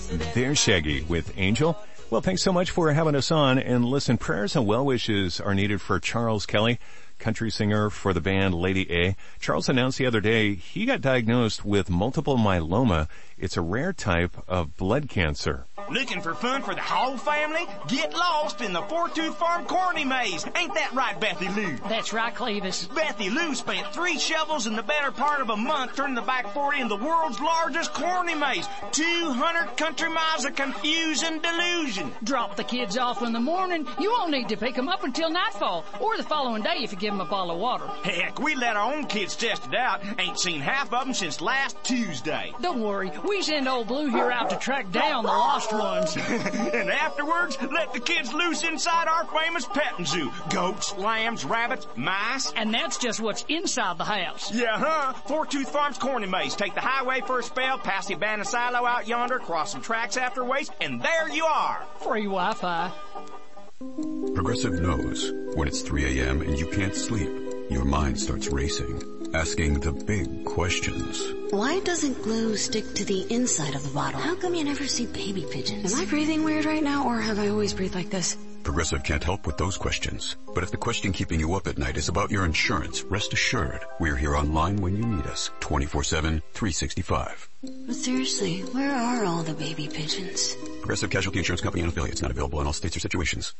There's Shaggy with Angel. Well, thanks so much for having us on. And listen, prayers and well wishes are needed for Charles Kelly, country singer for the band Lady A. Charles announced the other day he got diagnosed with multiple myeloma. It's a rare type of blood cancer. Looking for fun for the whole family? Get lost in the Four-Tooth Farm Corny Maze. Ain't that right, Bethy Lou? That's right, Clevis. Bethy Lou spent 3 shovels in the better part of a month turning the back 40 in the world's largest corny maze. 200 country miles of confusing delusion. Drop the kids off in the morning. You won't need to pick them up until nightfall, or the following day if you give them a bottle of water. Heck, we let our own kids test it out. Ain't seen half of them since last Tuesday. Don't worry, we send old Blue here out to track down the lost ones. And afterwards, let the kids loose inside our famous petting zoo. Goats, lambs, rabbits, mice. And that's just what's inside the house. Yeah, Four-Tooth Farm's Corny Maze. Take the highway for a spell, pass the abandoned silo out yonder, cross some tracks after waste, and there you are. Free Wi-Fi. Progressive knows when it's 3 a.m. and you can't sleep, your mind starts racing, asking the big questions. Why doesn't glue stick to the inside of the bottle? How come you never see baby pigeons? Am I breathing weird right now, or have I always breathed like this? Progressive can't help with those questions. But if the question keeping you up at night is about your insurance, rest assured, we're here online when you need us, 24/7, 365. But seriously, where are all the baby pigeons? Progressive Casualty Insurance Company and affiliates, not available in all states or situations.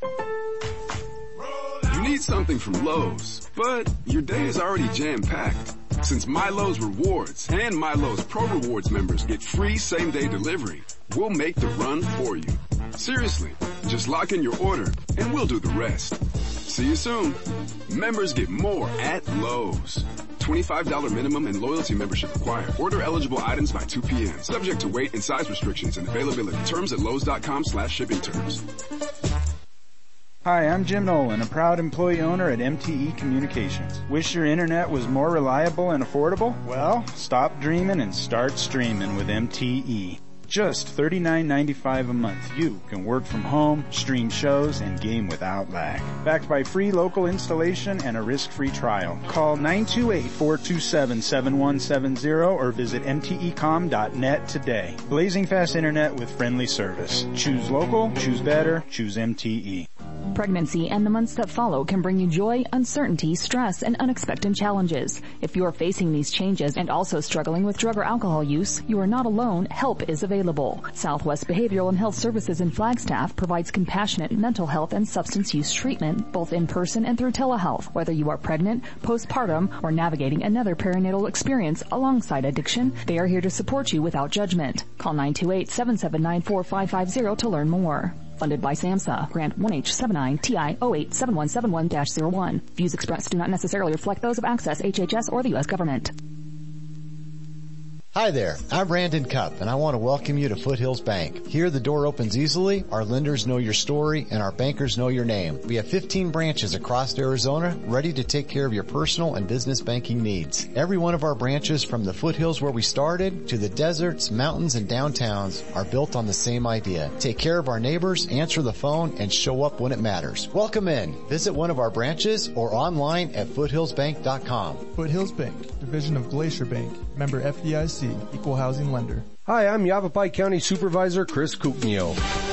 You need something from Lowe's, but your day is already jam-packed. Since MyLowe's Rewards and MyLowe's Pro Rewards members get free same-day delivery, we'll make the run for you. Seriously, just lock in your order and we'll do the rest. See you soon. Members get more at Lowe's. $25 minimum and loyalty membership required. Order eligible items by 2 p.m. Subject to weight and size restrictions and availability. Terms at lowes.com/shipping terms. Hi, I'm Jim Nolan, a proud employee owner at MTE Communications. Wish your internet was more reliable and affordable? Well, stop dreaming and start streaming with MTE. Just $39.95 a month. You can work from home, stream shows, and game without lag. Backed by free local installation and a risk-free trial. Call 928-427-7170 or visit mtecom.net today. Blazing fast internet with friendly service. Choose local, choose better, choose MTE. Pregnancy and the months that follow can bring you joy, uncertainty, stress, and unexpected challenges. If you are facing these changes and also struggling with drug or alcohol use, you are not alone. Help is available. Southwest Behavioral and Health Services in Flagstaff provides compassionate mental health and substance use treatment, both in person and through telehealth. Whether you are pregnant, postpartum, or navigating another perinatal experience alongside addiction, they are here to support you without judgment. Call 928-779-4550 to learn more. Funded by SAMHSA. Grant 1H79TI087171-01. Views expressed do not necessarily reflect those of Access, HHS, or the U.S. government. Hi there, I'm Brandon Cupp, and I want to welcome you to Foothills Bank. Here the door opens easily, our lenders know your story, and our bankers know your name. We have 15 branches across Arizona ready to take care of your personal and business banking needs. Every one of our branches, from the foothills where we started to the deserts, mountains, and downtowns, are built on the same idea. Take care of our neighbors, answer the phone, and show up when it matters. Welcome in. Visit one of our branches or online at foothillsbank.com. Foothills Bank, division of Glacier Bank, member FDIC. Equal housing lender. Hi, I'm Yavapai County Supervisor Chris Kuknio.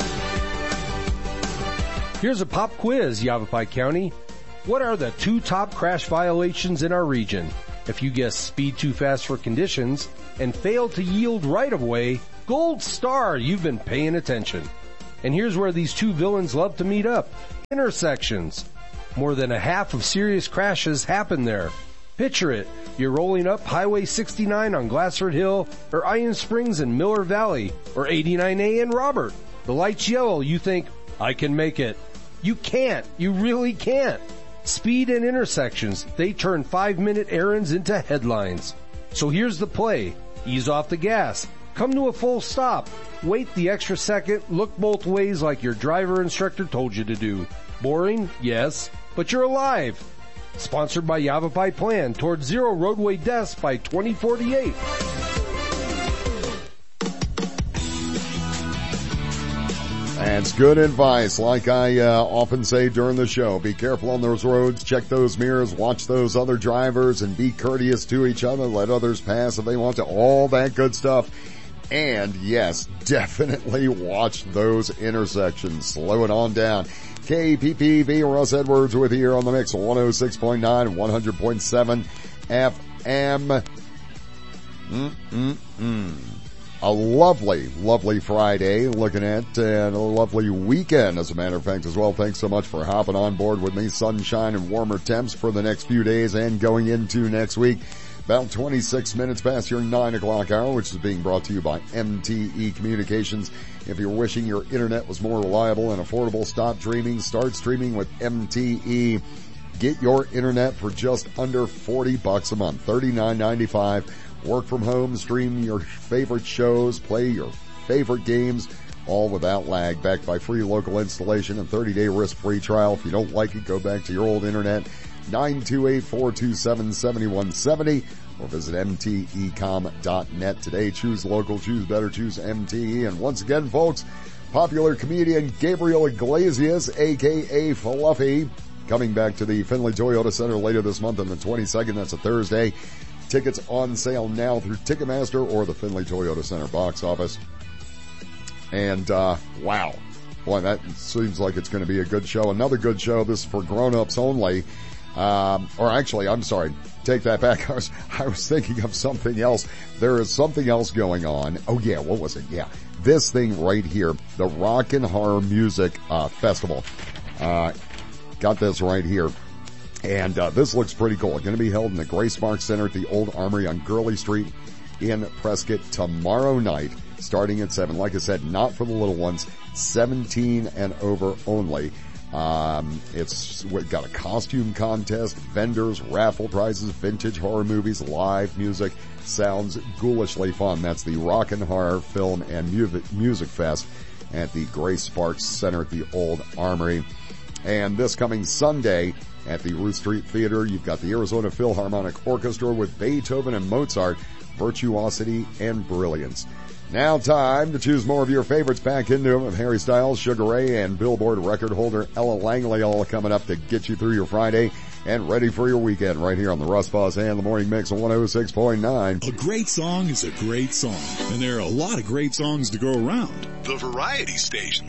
Here's a pop quiz, Yavapai County. What are the 2 top crash violations in our region? If you guess speed too fast for conditions and fail to yield right-of-way, gold star, you've been paying attention. And here's where these 2 villains love to meet up. Intersections. More than a half of serious crashes happen there. Picture it. You're rolling up Highway 69 on Glassford Hill, or Iron Springs in Miller Valley, or 89A in Robert. The light's yellow. You think, I can make it. You can't. You really can't. Speed and intersections, they turn 5-minute errands into headlines. So here's the play. Ease off the gas. Come to a full stop. Wait the extra second. Look both ways like your driver instructor told you to do. Boring? Yes. But you're alive. Sponsored by Yavapai Plan towards zero roadway deaths by 2048. That's good advice. Like I often say during the show, be careful on those roads, check those mirrors, watch those other drivers, and be courteous to each other. Let others pass if they want to. All that good stuff. And yes, definitely watch those intersections. Slow it on down. KPPV, Russ Edwards with you here on the mix, 106.9, 100.7 FM. A lovely, lovely Friday looking at, and a lovely weekend as a matter of fact as well. Thanks so much for hopping on board with me. Sunshine and warmer temps for the next few days and going into next week. About 26 minutes past your 9 o'clock hour, which is being brought to you by MTE Communications. If you're wishing your internet was more reliable and affordable, stop dreaming, start streaming with MTE. Get your internet for just under $40 a month, $39.95. Work from home, stream your favorite shows, play your favorite games, all without lag, backed by free local installation and 30-day risk-free trial. If you don't like it, go back to your old internet. 928-427-7170 or visit mtecom.net today. Choose local, choose better, choose MTE. And once again, folks, popular comedian Gabriel Iglesias, aka Fluffy, coming back to the Findlay Toyota Center later this month on the 22nd. That's a Thursday. Tickets on sale now through Ticketmaster or the Findlay Toyota Center box office. And, wow. Boy, that seems like it's going to be a good show. Another good show. This is for grown-ups only. Or actually, I'm sorry, take that back. I was thinking of something else. There is something else going on. Oh yeah, what was it? Yeah, this thing right here, the Rock and Horror Music Festival. Got this right here. And this looks pretty cool. It's going to be held in the Grace Mark Center at the Old Armory on Gurley Street in Prescott tomorrow night, starting at 7. Like I said, not for the little ones, 17 and over only. We've got a costume contest, vendors, raffle prizes, vintage horror movies, live music. Sounds ghoulishly fun. That's the Rock and Horror Film and Music Fest at the Grace Sparks Center at the Old Armory. And this coming Sunday at the Ruth Street Theater, you've got the Arizona Philharmonic Orchestra with Beethoven and Mozart, Virtuosity and Brilliance. Now time to choose more of your favorites back into them of Harry Styles, Sugar Ray, and Billboard record holder Ella Langley, all coming up to get you through your Friday and ready for your weekend right here on the Russ Boss and the Morning Mix on 106.9. A great song is a great song, and there are a lot of great songs to go around. The Variety Station.